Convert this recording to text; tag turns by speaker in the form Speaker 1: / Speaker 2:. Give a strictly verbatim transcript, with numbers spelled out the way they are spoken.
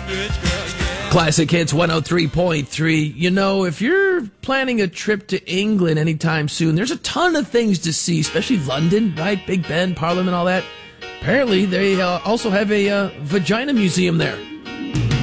Speaker 1: Classic Hits one oh three point three. You know, if you're planning a trip to England anytime soon, there's a ton of things to see, especially London, right? Big Ben, Parliament, all that. Apparently, they uh, also have a uh, vagina museum there.